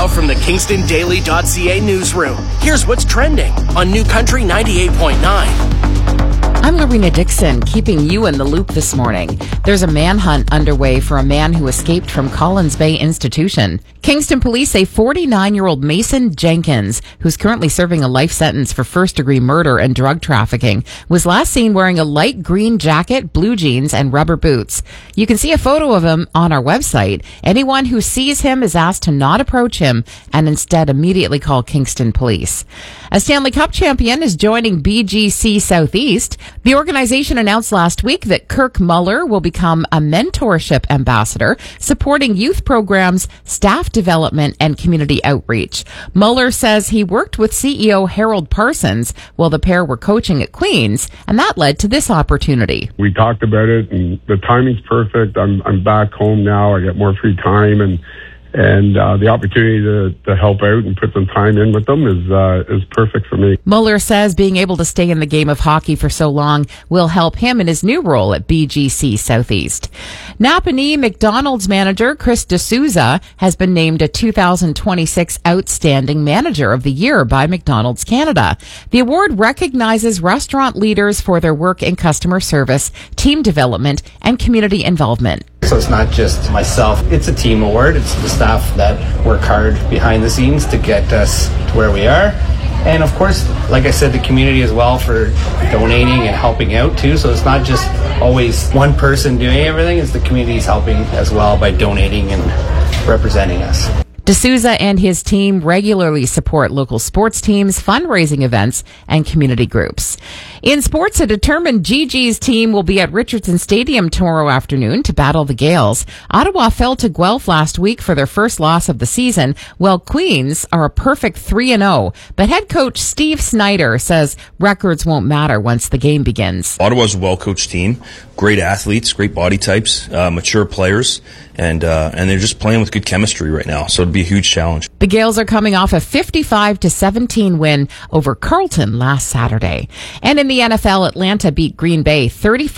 Now from the KingstonDaily.ca newsroom, here's what's trending on New Country 98.9. I'm Lorena Dixon, keeping you in the loop this morning. There's a manhunt underway for a man who escaped from Collins Bay Institution. Kingston police say 49-year-old Mason Jenkins, who's currently serving a life sentence for first-degree murder and drug trafficking, was last seen wearing a light green jacket, blue jeans, and rubber boots. You can see a photo of him on our website. Anyone who sees him is asked to not approach him and instead immediately call Kingston police. A Stanley Cup champion is joining BGC Southeast. The organization announced last week that Kirk Muller will become a mentorship ambassador, supporting youth programs, staff development, and community outreach. Muller says he worked with CEO Harold Parsons while the pair were coaching at Queens, and that led to this opportunity. We talked about it, and the timing's perfect. I'm back home now. I get more free time, and the opportunity to help out and put some time in with them is perfect for me. Muller says being able to stay in the game of hockey for so long will help him in his new role at BGC Southeast. Napanee McDonald's manager Chris D'Souza has been named a 2026 Outstanding Manager of the Year by McDonald's Canada. The award recognizes restaurant leaders for their work in customer service, team development, and community involvement. So it's not just myself, it's a team award. It's the staff that work hard behind the scenes to get us to where we are. And of course, like I said, the community as well for donating and helping out too. So it's not just always one person doing everything, it's the community's helping as well by donating and representing us. D'Souza and his team regularly support local sports teams, fundraising events, and community groups. In sports, a determined GG's team will be at Richardson Stadium tomorrow afternoon to battle the Gales. Ottawa fell to Guelph last week for their first loss of the season, while Queens are a perfect 3-0. But head coach Steve Snyder says records won't matter once the game begins. Ottawa's a well-coached team, great athletes, great body types, mature players, and they're just playing with good chemistry right now. So it'd be a huge challenge. The Gales are coming off a 55-17 win over Carleton last Saturday. And in the NFL, Atlanta beat Green Bay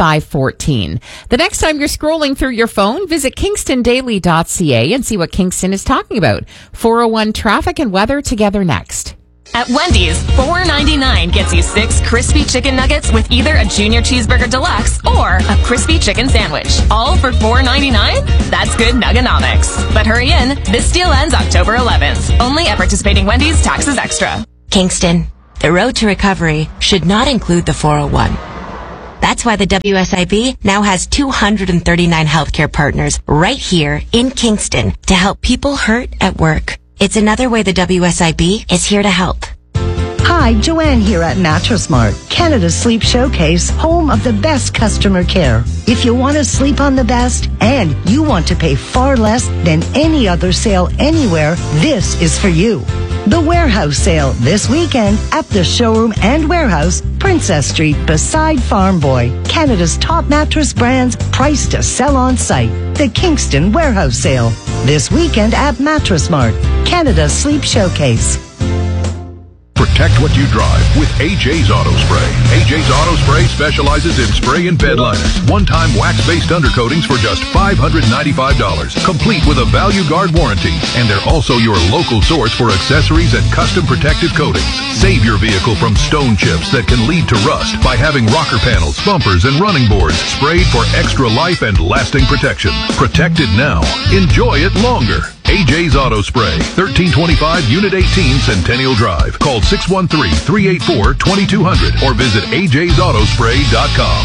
35-14. The next time you're scrolling through your phone, visit KingstonDaily.ca and see what Kingston is talking about. 401 traffic and weather together next. At Wendy's, $4.99 gets you 6 crispy chicken nuggets with either a Junior Cheeseburger Deluxe or a crispy chicken sandwich. All for $4.99? That's good nuggenomics. But hurry in, this deal ends October 11th. Only at participating Wendy's, taxes extra. Kingston, the road to recovery should not include the 401. That's why the WSIB now has 239 healthcare partners right here in Kingston to help people hurt at work. It's another way the WSIB is here to help. Hi, Joanne here at Mattress Mart, Canada's Sleep Showcase, home of the best customer care. If you want to sleep on the best and you want to pay far less than any other sale anywhere, this is for you. The Warehouse Sale this weekend at the showroom and warehouse, Princess Street, beside Farm Boy. Canada's top mattress brands priced to sell on site. The Kingston Warehouse Sale this weekend at Mattress Mart, Canada's Sleep Showcase. Protect what you drive with AJ's Auto Spray. AJ's Auto Spray specializes in spray and bed liners. One-time wax-based undercoatings for just $595. Complete with a Value Guard warranty. And they're also your local source for accessories and custom protective coatings. Save your vehicle from stone chips that can lead to rust by having rocker panels, bumpers, and running boards sprayed for extra life and lasting protection. Protect it now. Enjoy it longer. AJ's Auto Spray, 1325 Unit 18 Centennial Drive. Call 613-384-2200 or visit ajsautospray.com.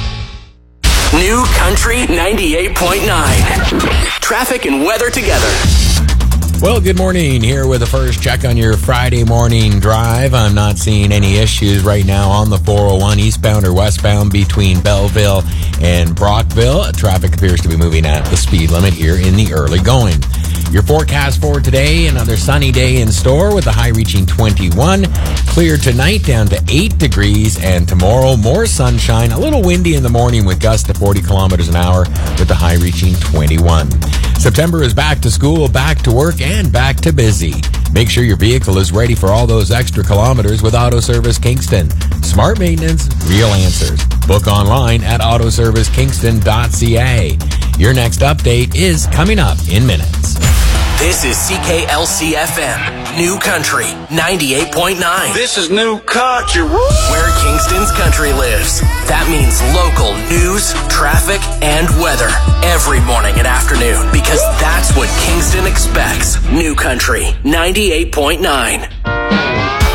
New Country 98.9. Traffic and weather together. Well, good morning. Here with the first check on your Friday morning drive. I'm not seeing any issues right now on the 401 eastbound or westbound between Belleville and Brockville. Traffic appears to be moving at the speed limit here in the early going. Your forecast for today, another sunny day in store with the high reaching 21. Clear tonight down to 8 degrees, and tomorrow more sunshine, a little windy in the morning with gusts to 40 kilometers an hour with the high reaching 21. September is back to school, back to work, and back to busy. Make sure your vehicle is ready for all those extra kilometers with Auto Service Kingston. Smart maintenance, real answers. Book online at autoservicekingston.ca. Your next update is coming up in minutes. This is CKLC-FM, New Country 98.9. This is New Country. Where Kingston's country lives. That means local news, traffic, and weather every morning and afternoon, because that's what Kingston expects. New Country 98.9.